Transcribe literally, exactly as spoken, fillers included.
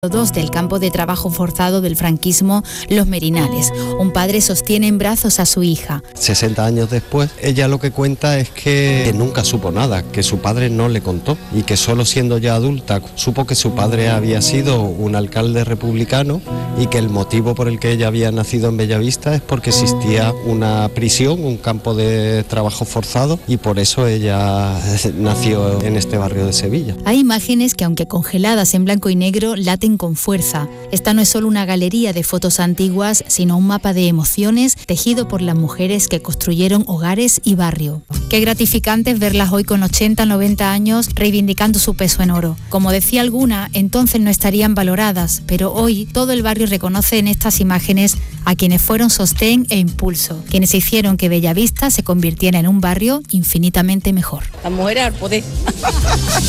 Dos del campo de trabajo forzado del franquismo, Los Merinales. Un padre sostiene en brazos a su hija. sesenta años después, ella lo que cuenta es que, que nunca supo nada, que su padre no le contó y que solo siendo ya adulta supo que su padre había sido un alcalde republicano y que el motivo por el que ella había nacido en Bellavista es porque existía una prisión, un campo de trabajo forzado, y por eso ella nació en este barrio de Sevilla. Hay imágenes que, aunque congeladas en blanco y negro, laten con fuerza. Esta no es solo una galería de fotos antiguas, sino un mapa de emociones tejido por las mujeres que construyeron hogares y barrio. Qué gratificante es verlas hoy con ochenta, noventa años reivindicando su peso en oro. Como decía alguna, entonces no estarían valoradas, pero hoy todo el barrio reconoce en estas imágenes a quienes fueron sostén e impulso, quienes hicieron que Bellavista se convirtiera en un barrio infinitamente mejor. Las mujeres al poder.